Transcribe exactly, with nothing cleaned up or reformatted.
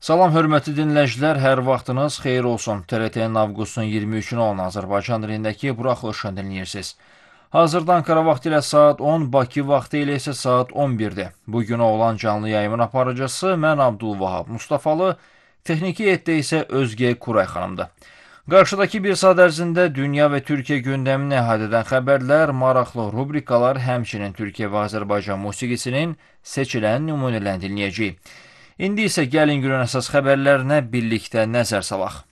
Salam, hörmətli dinləyicilər, hər vaxtınız xeyir olsun. T R T-nin avqustun iyirmi üçünə olan Azərbaycan dilindəki buraxılışını dinləyirsiniz. Hazırda Ankara vaxtı ilə saat on, Bakı vaxtı ilə isə saat on birdir. Bugünə olan canlı yayımın aparıcısı mən Abdulvahab Mustafalı, texniki heyətdə isə Özgə Kuray xanımdır. Qarşıdakı bir saat ərzində dünya və Türkiyə gündəmini əhatə edən xəbərlər, maraqlı rubrikalar, həmçinin Türkiyə və Azərbaycan musiqisinin seçilən nümunələrini dinləyəcəyik. İndi isə gəlin günün əsas xəbərlərinə birlikdə nəzər salaq.